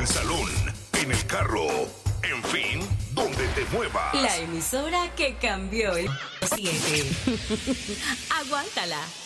el salón, en el carro, en fin, donde te muevas. La emisora que cambió el 7. Aguántala.